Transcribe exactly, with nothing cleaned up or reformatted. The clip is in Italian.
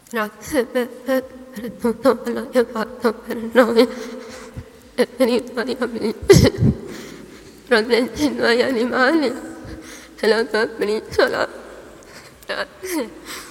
Grazie per, per, per tutto quello che hai fatto per noi e per i tuoi amici. Proteggi i tuoi animali e la tua briciola. Grazie.